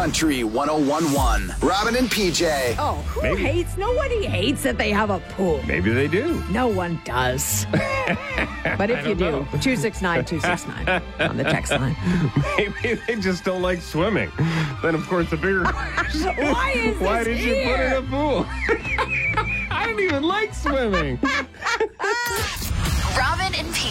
Country 101.1. Robin and PJ. Oh, who hates? Nobody hates that they have a pool. Maybe they do. No one does. But if you do, 269-269 on the text line. Maybe they just don't like swimming. Then, of course, the bigger question is, why did you put in a pool? I don't even like swimming. Robin and